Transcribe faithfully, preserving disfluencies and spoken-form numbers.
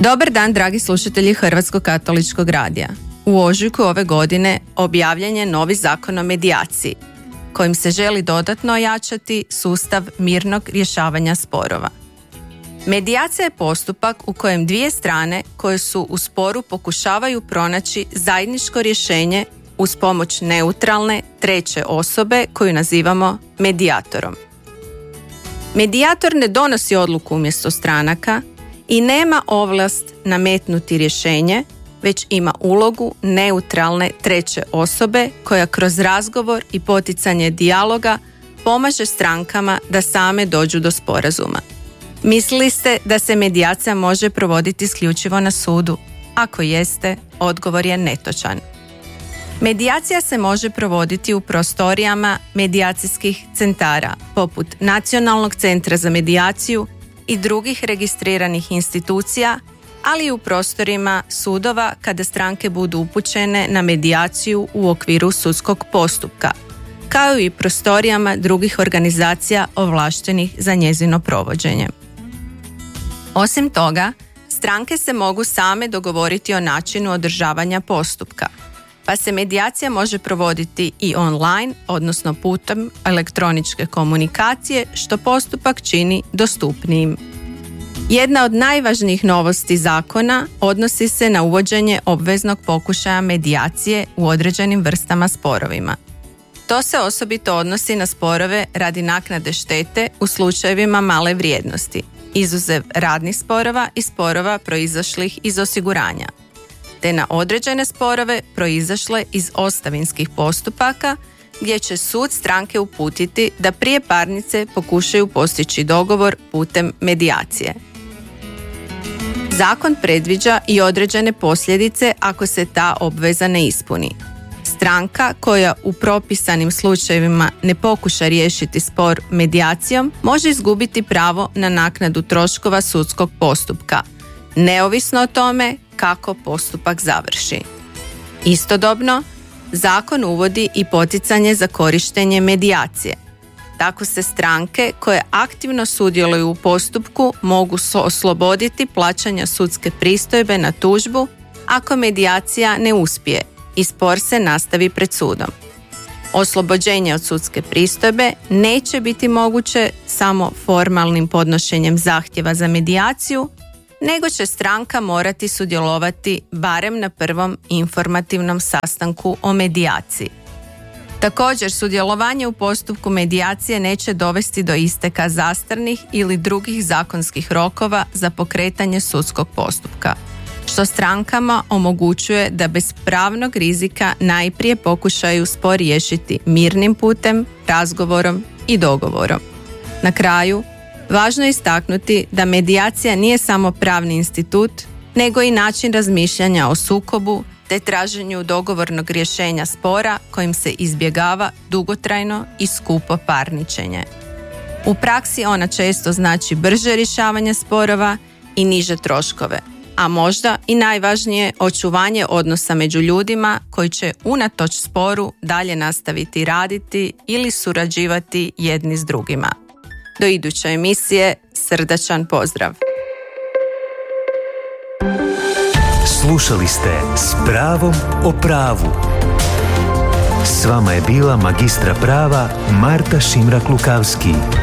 Dobar dan, dragi slušatelji Hrvatskog katoličkog radija. U ožujku ove godine objavljen je novi zakon o medijaciji, kojim se želi dodatno ojačati sustav mirnog rješavanja sporova. Medijacija je postupak u kojem dvije strane koje su u sporu pokušavaju pronaći zajedničko rješenje uz pomoć neutralne treće osobe koju nazivamo medijatorom. Medijator ne donosi odluku umjesto stranaka i nema ovlast nametnuti rješenje, već ima ulogu neutralne treće osobe koja kroz razgovor i poticanje dijaloga pomaže strankama da same dođu do sporazuma. Mislili ste da se medijacija može provoditi isključivo na sudu? Ako jeste, odgovor je netočan. Medijacija se može provoditi u prostorijama medijacijskih centara, poput Nacionalnog centra za medijaciju i drugih registriranih institucija, ali i u prostorima sudova kada stranke budu upućene na medijaciju u okviru sudskog postupka, kao i prostorijama drugih organizacija ovlaštenih za njezino provođenje. Osim toga, stranke se mogu same dogovoriti o načinu održavanja postupka, pa se medijacija može provoditi i online, odnosno putem elektroničke komunikacije, što postupak čini dostupnijim. Jedna od najvažnijih novosti zakona odnosi se na uvođenje obveznog pokušaja medijacije u određenim vrstama sporovima. To se osobito odnosi na sporove radi naknade štete u slučajevima male vrijednosti, izuzev radnih sporova i sporova proizašlih iz osiguranja, te na određene sporove proizašle iz ostavinskih postupaka, gdje će sud stranke uputiti da prije parnice pokušaju postići dogovor putem medijacije. Zakon predviđa i određene posljedice ako se ta obveza ne ispuni. Stranka koja u propisanim slučajevima ne pokuša riješiti spor medijacijom može izgubiti pravo na naknadu troškova sudskog postupka, neovisno o tome kako postupak završi. Istodobno, zakon uvodi i poticanje za korištenje medijacije. Tako se stranke koje aktivno sudjeluju u postupku mogu osloboditi plaćanja sudske pristojbe na tužbu ako medijacija ne uspije i spor se nastavi pred sudom. Oslobođenje od sudske pristojbe neće biti moguće samo formalnim podnošenjem zahtjeva za medijaciju, nego će stranka morati sudjelovati barem na prvom informativnom sastanku o medijaciji. Također, sudjelovanje u postupku medijacije neće dovesti do isteka zastarnih ili drugih zakonskih rokova za pokretanje sudskog postupka, što strankama omogućuje da bez pravnog rizika najprije pokušaju spor riješiti mirnim putem, razgovorom i dogovorom. Na kraju, važno je istaknuti da medijacija nije samo pravni institut, nego i način razmišljanja o sukobu te traženju dogovornog rješenja spora kojim se izbjegava dugotrajno i skupo parničenje. U praksi ona često znači brže rješavanje sporova i niže troškove, a možda i najvažnije očuvanje odnosa među ljudima koji će unatoč sporu dalje nastaviti raditi ili surađivati jedni s drugima. Do iduće emisije, srdačan pozdrav! Slušali ste S pravom o pravu. S vama je bila magistra prava Marta Šimrak-Lukavski.